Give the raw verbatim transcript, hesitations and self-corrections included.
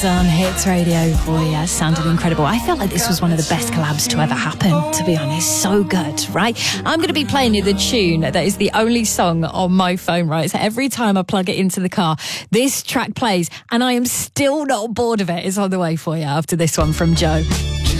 On Hits Radio for you, sounded incredible. I felt like this was one of the best collabs to ever happen, to be honest. So good, right? I'm going to be playing you the tune that is the only song on my phone, right? So every time I plug it into the car, this track plays, and I am still not bored of it. It's on the way for you after this one from Joe.